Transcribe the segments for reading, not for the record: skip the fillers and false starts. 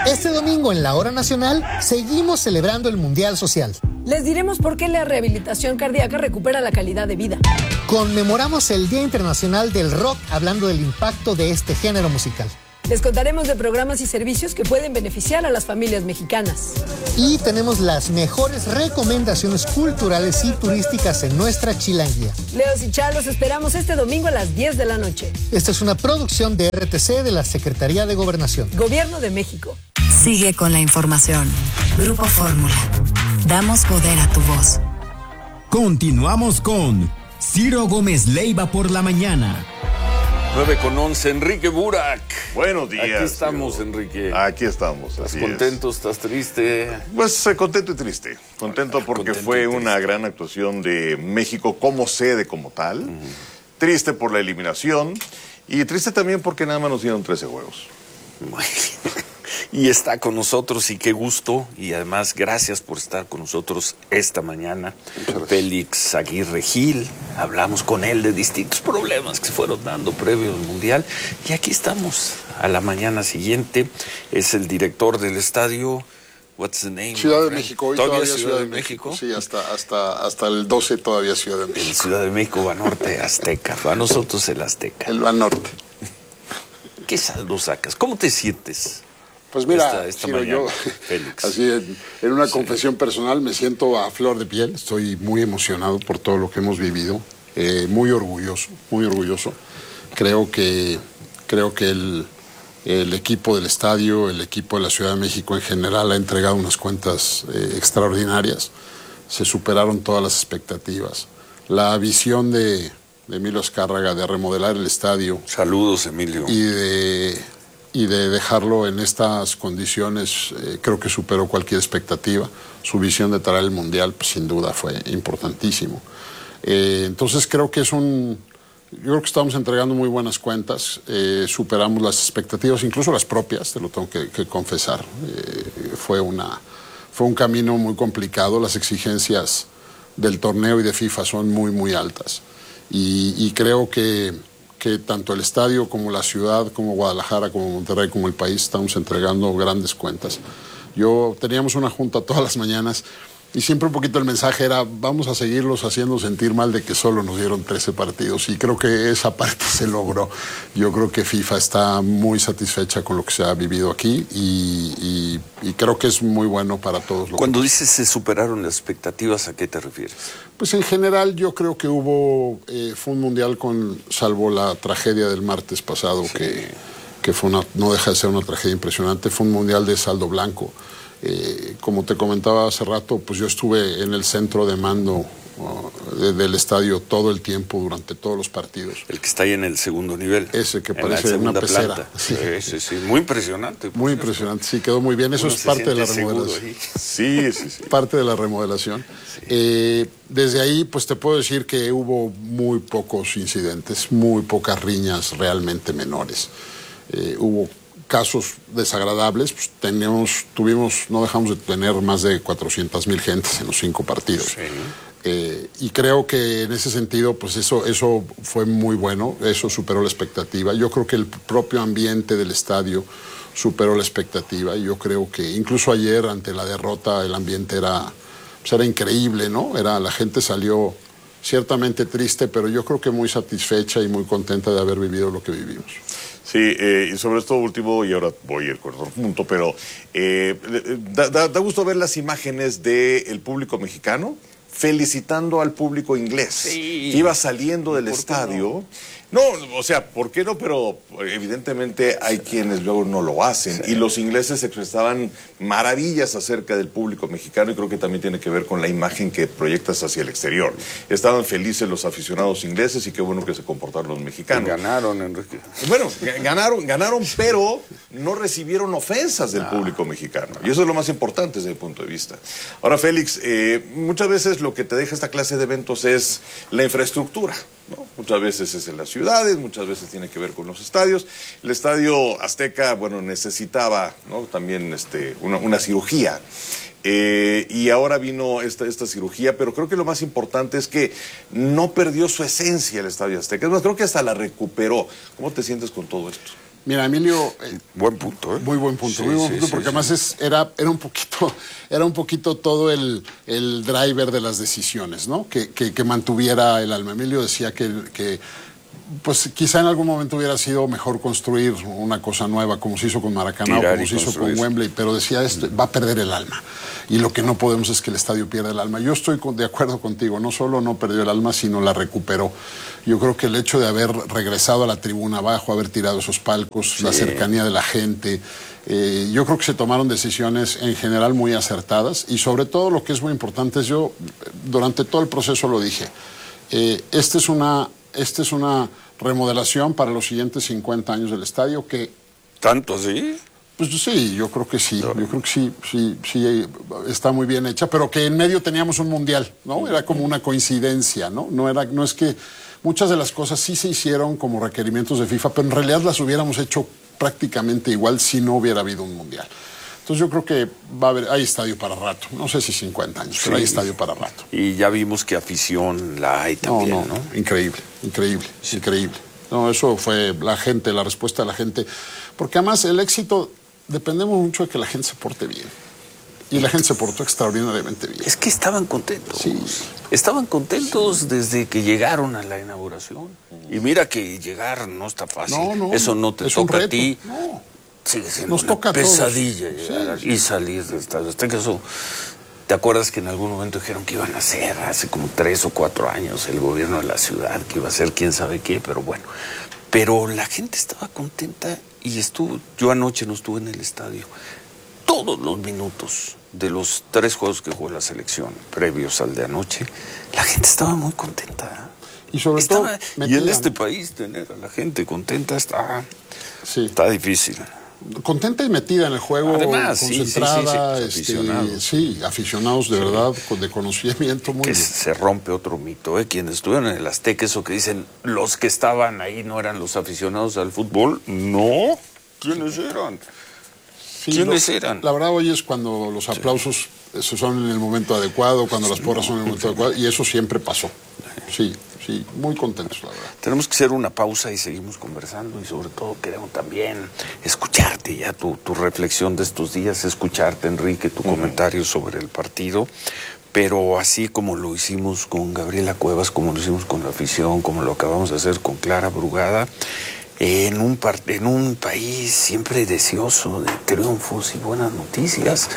Este domingo en la Hora Nacional seguimos celebrando el Mundial Social. Les diremos por qué la rehabilitación cardíaca recupera la calidad de vida. Conmemoramos el Día Internacional del Rock hablando del impacto de este género musical. Les contaremos de programas y servicios que pueden beneficiar a las familias mexicanas. Y tenemos las mejores recomendaciones culturales y turísticas en nuestra chilanguía. Leos y Char, los esperamos este domingo a las 10 de la noche. Esta es una producción de RTC de la Secretaría de Gobernación. Gobierno de México. Sigue con la información. Grupo Fórmula. Damos poder a tu voz. Continuamos con Ciro Gómez Leiva por la mañana. 9:11, Enrique Burak. Buenos días. Aquí estamos, Enrique. Aquí estamos. ¿Estás contento? ¿Estás triste? Pues contento y triste. Contento porque fue una gran actuación de México como sede, como tal. Triste por la eliminación. Y triste también porque nada más nos dieron 13 juegos. Y está con nosotros, y qué gusto. Y además, gracias por estar con nosotros esta mañana. Félix Aguirre Gil. Hablamos con él de distintos problemas que se fueron dando previo al Mundial. Y aquí estamos a la mañana siguiente. Es el director del estadio. What's the name? Ciudad de México. Hoy ¿Todavía Ciudad de México? Sí, hasta el 12 todavía Ciudad de México. El Ciudad de México, Banorte, Azteca. A nosotros el Azteca. El Banorte. ¿Qué saldo sacas? ¿Cómo te sientes? Pues mira, esta Ciro, mañana, yo, Félix. así en una confesión personal, me siento a flor de piel. Estoy muy emocionado por todo lo que hemos vivido. Muy orgulloso, muy orgulloso. Creo que el equipo del estadio, el equipo de la Ciudad de México en general ha entregado unas cuentas extraordinarias. Se superaron todas las expectativas. La visión de Emilio Azcárraga de remodelar el estadio. Saludos, Emilio. Y de dejarlo en estas condiciones, creo que superó cualquier expectativa. Su visión de traer el Mundial, pues, sin duda, fue importantísimo. Entonces creo que yo creo que estamos entregando muy buenas cuentas, superamos las expectativas, incluso las propias, te lo tengo que confesar. Fue un camino muy complicado, las exigencias del torneo y de FIFA son muy, muy altas. Y creo que tanto el estadio como la ciudad, como Guadalajara, como Monterrey, como el país, estamos entregando grandes cuentas. Teníamos una junta todas las mañanas y siempre un poquito el mensaje era: vamos a seguirlos haciendo sentir mal de que solo nos dieron 13 partidos, y creo que esa parte se logró. Yo creo que FIFA está muy satisfecha con lo que se ha vivido aquí y creo que es muy bueno para todos. Cuando dices se superaron las expectativas, ¿a qué te refieres? Pues en general yo creo que fue un mundial salvo la tragedia del martes pasado, sí, que no deja de ser una tragedia impresionante. Fue un mundial de saldo blanco. Como te comentaba hace rato, pues yo estuve en el centro de mando del estadio todo el tiempo, durante todos los partidos. El que está ahí en el segundo nivel. Ese que parece una pecera. Sí. Muy impresionante. Muy impresionante, sí, quedó muy bien. Eso es parte de la remodelación. Sí. Parte de la remodelación. Sí. Desde ahí, pues te puedo decir que hubo muy pocos incidentes, muy pocas riñas realmente menores. Hubo casos desagradables, pues no dejamos de tener más de 400,000 gentes en los 5 partidos. Sí. Y creo que en ese sentido, pues eso fue muy bueno, eso superó la expectativa. Yo creo que el propio ambiente del estadio superó la expectativa. Yo creo que incluso ayer, ante la derrota, el ambiente era increíble, ¿no? La gente salió ciertamente triste, pero yo creo que muy satisfecha y muy contenta de haber vivido lo que vivimos. Sí, y sobre esto último, y ahora voy al cuarto punto, pero da gusto ver las imágenes del público mexicano felicitando al público inglés, sí, que iba saliendo del estadio. No, o sea, ¿por qué no? Pero evidentemente hay quienes luego no lo hacen. Sí. Y los ingleses expresaban maravillas acerca del público mexicano, y creo que también tiene que ver con la imagen que proyectas hacia el exterior. Estaban felices los aficionados ingleses, y qué bueno que se comportaron los mexicanos. Ganaron, Enrique. Bueno, ganaron, pero no recibieron ofensas del público mexicano. Y eso es lo más importante desde el punto de vista. Ahora, Félix, muchas veces lo que te deja esta clase de eventos es la infraestructura, ¿no? Muchas veces es en las ciudades, muchas veces tiene que ver con los estadios. El estadio Azteca, bueno, necesitaba, ¿no?, también una cirugía. Y ahora vino esta cirugía, pero creo que lo más importante es que no perdió su esencia el estadio Azteca. Es más, creo que hasta la recuperó. ¿Cómo te sientes con todo esto? Mira, Emilio... buen punto, ¿eh? Muy buen punto, Sí, muy buen sí, punto, sí, porque sí. además era un poquito todo el driver de las decisiones, ¿no? Que mantuviera el alma. Emilio decía que pues quizá en algún momento hubiera sido mejor construir una cosa nueva, como se hizo con Maracaná, Tirar o como y se hizo construir. con Wembley, pero decía, esto va a perder el alma. Y lo que no podemos es que el estadio pierda el alma. Yo estoy de acuerdo contigo, no solo no perdió el alma, sino la recuperó. Yo creo que el hecho de haber regresado a la tribuna abajo, haber tirado esos palcos, Sí. la cercanía de la gente, yo creo que se tomaron decisiones en general muy acertadas, y sobre todo lo que es muy importante es, yo durante todo el proceso lo dije, esta es una remodelación para los siguientes 50 años del estadio que... ¿Tanto así? Pues sí, yo creo que sí, sí, está muy bien hecha, pero que en medio teníamos un mundial, ¿no? Era como una coincidencia, ¿no? No es que muchas de las cosas sí se hicieron como requerimientos de FIFA, pero en realidad las hubiéramos hecho prácticamente igual si no hubiera habido un mundial. Entonces yo creo que hay estadio para rato, no sé si 50 años, pero hay estadio para rato. Y ya vimos que afición la hay también, ¿no? Increíble. No, eso fue la respuesta de la gente, porque además el éxito, dependemos mucho de que la gente se porte bien. Y la gente se portó extraordinariamente bien. Es que estaban contentos. Sí. Estaban contentos desde que llegaron a la inauguración. Y mira que llegar no está fácil. No, eso no te es un toca a reto. ti. No. Sigue siendo Nos una toca a todos. pesadilla llegar y salir de estadio. Hasta que eso... ¿Te acuerdas que en algún momento dijeron que iban a hacer hace como 3 o 4 años el gobierno de la ciudad, que iba a hacer quién sabe qué? Pero bueno, pero la gente estaba contenta y yo anoche no estuve en el estadio. Todos los minutos de los 3 juegos que jugó la selección previos al de anoche, la gente estaba muy contenta. Y sobre todo... Y en este país tener a la gente contenta está difícil. Contenta y metida en el juego, además, concentrada, aficionados. Aficionados de verdad, de conocimiento muy que bien. se rompe otro mito, quienes estuvieron en el Azteca, eso que dicen, los que estaban ahí no eran los aficionados al fútbol, no, ¿quiénes eran? Sí, ¿Quiénes eran? La verdad hoy es cuando los aplausos son en el momento adecuado, cuando las porras son en el momento adecuado, y eso siempre pasó. Sí, muy contentos, la verdad. Tenemos que hacer una pausa y seguimos conversando, y sobre todo queremos también escucharte ya tu reflexión de estos días, escucharte, Enrique, tu comentario sobre el partido, pero así como lo hicimos con Gabriela Cuevas, como lo hicimos con la afición, como lo acabamos de hacer con Clara Brugada, en un país siempre deseoso de triunfos y buenas noticias.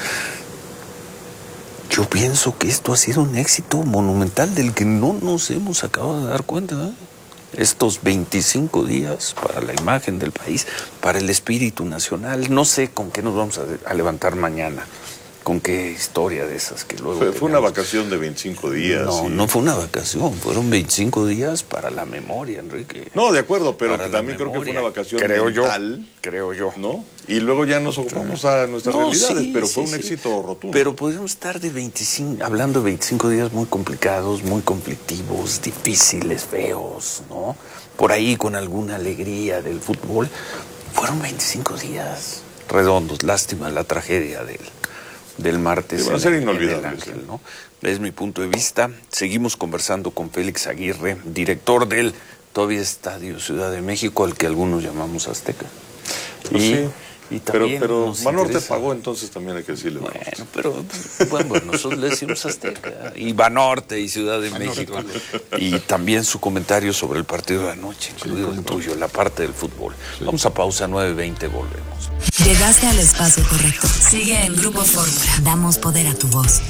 Yo pienso que esto ha sido un éxito monumental del que no nos hemos acabado de dar cuenta, ¿eh? Estos 25 días para la imagen del país, para el espíritu nacional. No sé con qué nos vamos a levantar mañana, con qué historia de esas que luego... Fue una vacación de 25 días. No fue una vacación, fueron 25 días para la memoria, Enrique. No, de acuerdo, pero Para también la creo que fue memoria. una vacación Creo yo. ¿no? Y luego ya nos ocupamos a nuestras realidades, pero fue un éxito rotundo. Pero podríamos estar hablando de 25 días muy complicados, muy conflictivos, difíciles, feos, ¿no? Por ahí con alguna alegría del fútbol. Fueron 25 días redondos. Lástima la tragedia del martes. Van a ser en inolvidables. el Ángel, ¿no? Es mi punto de vista. Seguimos conversando con Félix Aguirre, director del todavía Estadio Ciudad de México, al que algunos llamamos Azteca. Pues y también pero nos Banorte interesa- pagó, entonces también hay que decirle. Bueno, pero nosotros le decimos Azteca, y Banorte y Ciudad de México. Y también su comentario sobre el partido de anoche, incluido el tuyo, la parte del fútbol. Vamos a pausa, 9:20, volvemos. Llegaste al espacio correcto. Sigue en Grupo Fórmula. Damos poder a tu voz.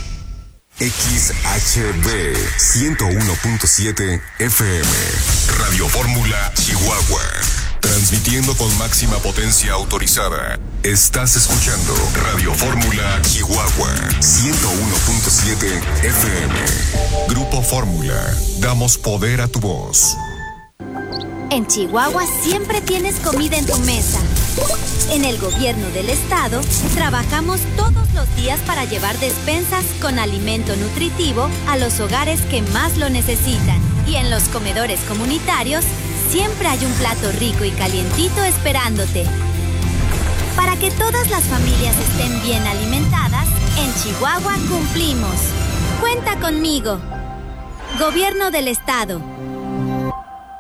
XHB 101.7 FM Radio Fórmula Chihuahua. Transmitiendo con máxima potencia autorizada. Estás escuchando Radio Fórmula Chihuahua 101.7 FM. Grupo Fórmula. Damos poder a tu voz. En Chihuahua siempre tienes comida en tu mesa. En el gobierno del estado trabajamos todos los días para llevar despensas con alimento nutritivo a los hogares que más lo necesitan. Y en los comedores comunitarios siempre hay un plato rico y calientito esperándote. Para que todas las familias estén bien alimentadas, en Chihuahua cumplimos. Cuenta conmigo. Gobierno del estado.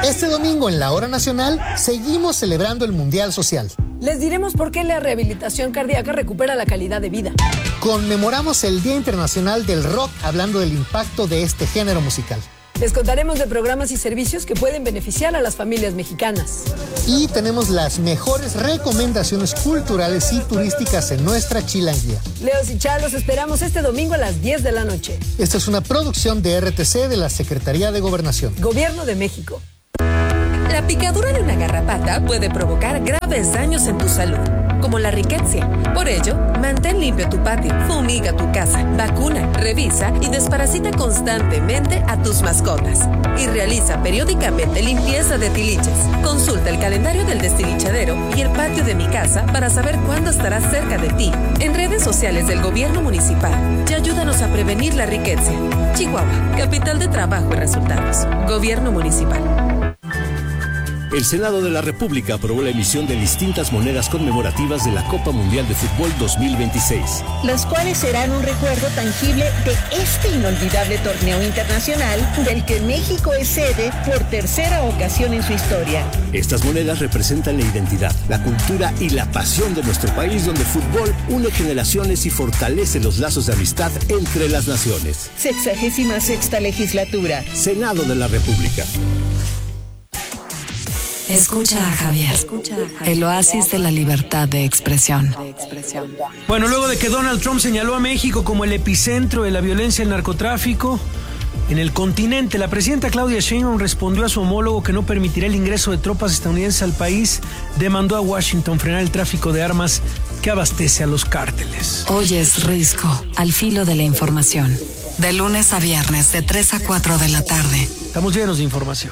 Este domingo en la Hora Nacional seguimos celebrando el Mundial Social. Les diremos por qué la rehabilitación cardíaca recupera la calidad de vida. Conmemoramos el Día Internacional del Rock hablando del impacto de este género musical. Les contaremos de programas y servicios que pueden beneficiar a las familias mexicanas. Y tenemos las mejores recomendaciones culturales y turísticas en nuestra chilanguía. Leos y Chá, los esperamos este domingo a las 10 de la noche. Esta es una producción de RTC de la Secretaría de Gobernación. Gobierno de México. La picadura de una garrapata puede provocar graves daños en tu salud, como la riqueza. Por ello, mantén limpio tu patio, fumiga tu casa, vacuna, revisa y desparasita constantemente a tus mascotas. Y realiza periódicamente limpieza de tiliches. Consulta el calendario del destilichadero y el patio de mi casa para saber cuándo estará cerca de ti. En redes sociales del gobierno municipal y ayúdanos a prevenir la riqueza. Chihuahua, capital de trabajo y resultados. Gobierno municipal. El Senado de la República aprobó la emisión de distintas monedas conmemorativas de la Copa Mundial de Fútbol 2026. Las cuales serán un recuerdo tangible de este inolvidable torneo internacional del que México es sede por tercera ocasión en su historia. Estas monedas representan la identidad, la cultura y la pasión de nuestro país, donde el fútbol une generaciones y fortalece los lazos de amistad entre las naciones. 66ª legislatura. Senado de la República. Escucha a Javier, el oasis de la libertad de expresión. Bueno, luego de que Donald Trump señaló a México como el epicentro de la violencia y el narcotráfico en el continente, la presidenta Claudia Sheinbaum respondió a su homólogo que no permitirá el ingreso de tropas estadounidenses al país. Demandó a Washington frenar el tráfico de armas que abastece a los cárteles. Hoy es Risco, al filo de la información. De lunes a viernes, de 3 a 4 de la tarde. Estamos llenos de información.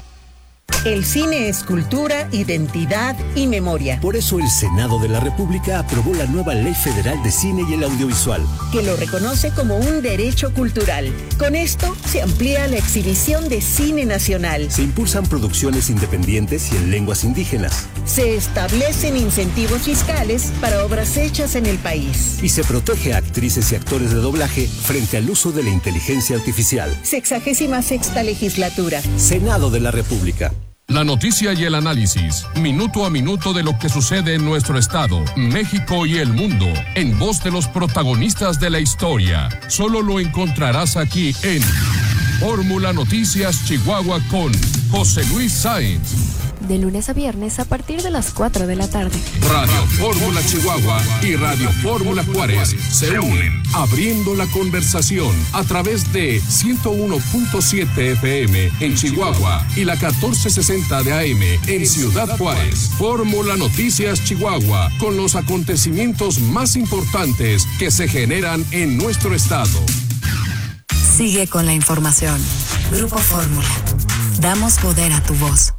El cine es cultura, identidad y memoria. Por eso el Senado de la República aprobó la nueva Ley Federal de Cine y el Audiovisual, que lo reconoce como un derecho cultural. Con esto se amplía la exhibición de cine nacional. Se impulsan producciones independientes y en lenguas indígenas. Se establecen incentivos fiscales para obras hechas en el país. Y se protege a actrices y actores de doblaje frente al uso de la inteligencia artificial. 66ª legislatura. Senado de la República. La noticia y el análisis, minuto a minuto de lo que sucede en nuestro estado, México y el mundo, en voz de los protagonistas de la historia. Solo lo encontrarás aquí en Fórmula Noticias Chihuahua con José Luis Sáenz. De lunes a viernes a partir de las 4 de la tarde. Radio Fórmula Chihuahua y Radio Fórmula Juárez se unen, abriendo la conversación a través de 101.7 FM en Chihuahua y la 1460 de AM en Ciudad Juárez. Fórmula Noticias Chihuahua, con los acontecimientos más importantes que se generan en nuestro estado. Sigue con la información. Grupo Fórmula. Damos poder a tu voz.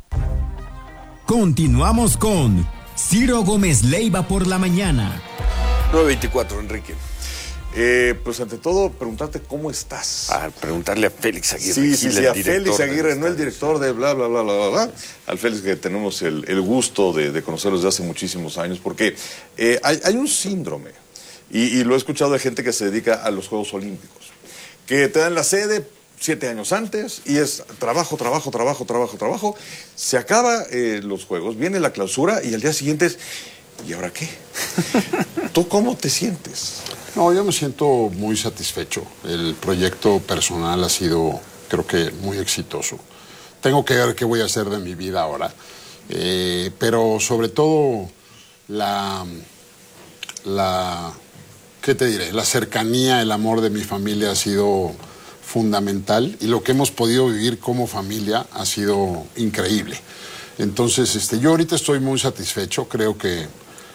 Continuamos con Ciro Gómez Leiva por la mañana. 9:24, Enrique. Pues ante todo, preguntarte cómo estás. Preguntarle a Félix Aguirre. Sí, a Félix Aguirre, no el director de bla, bla, bla, bla, bla, bla. Al Félix que tenemos el gusto de conocerlo desde hace muchísimos años, porque hay un síndrome, y lo he escuchado de gente que se dedica a los Juegos Olímpicos, que te dan la sede 7 años antes y es trabajo, se acaba los Juegos, viene la clausura y al día siguiente es, ¿y ahora qué? ¿Tú cómo te sientes? No, yo me siento muy satisfecho. El proyecto personal ha sido, creo que, muy exitoso. Tengo que ver qué voy a hacer de mi vida ahora, pero sobre todo ¿qué te diré? La cercanía, el amor de mi familia ha sido fundamental y lo que hemos podido vivir como familia ha sido increíble. Entonces, yo ahorita estoy muy satisfecho, creo que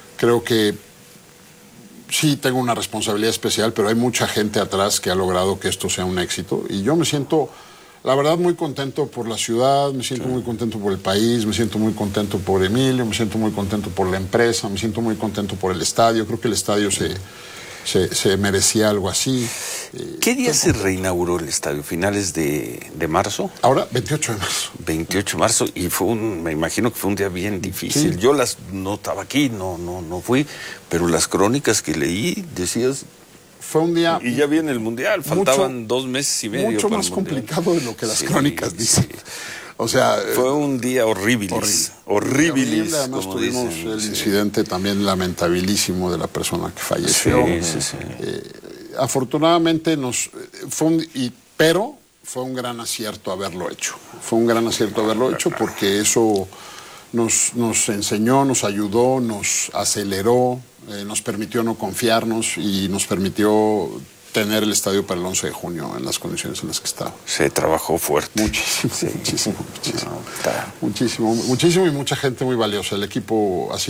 sí tengo una responsabilidad especial, pero hay mucha gente atrás que ha logrado que esto sea un éxito y yo me siento, la verdad, muy contento por la ciudad, me siento muy contento por el país, me siento muy contento por Emilio, me siento muy contento por la empresa, me siento muy contento por el estadio, creo que el estadio se merecía algo así. ¿Qué día se reinauguró el estadio? ¿Finales de marzo? Ahora, 28 de marzo. 28 de marzo, y me imagino que fue un día bien difícil. Sí. Yo no estaba aquí, no fui, pero las crónicas que leí, decías... Fue un día... Y ya viene el Mundial, faltaban 2 meses y medio. Mucho más complicado de lo que las crónicas dicen. Sí. O sea, fue un día horribilis. Horribilis. Además como tuvimos dicen, el incidente también lamentabilísimo de la persona que falleció. Sí. Afortunadamente pero fue un gran acierto haberlo hecho. Fue un gran acierto haberlo hecho porque eso nos enseñó, nos ayudó, nos aceleró, nos permitió no confiarnos y nos permitió tener el estadio para el 11 de junio en las condiciones en las que estaba. Se trabajó fuerte. Muchísimo y mucha gente muy valiosa. El equipo ha sido